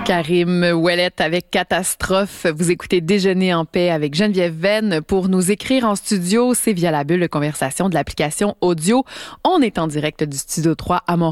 Karim Ouellet avec Catastrophe. Vous écoutez Déjeuner en paix avec Geneviève Venn. Pour nous écrire en studio, c'est via la bulle de conversation de l'application audio. On est en direct du Studio 3 à Montréal.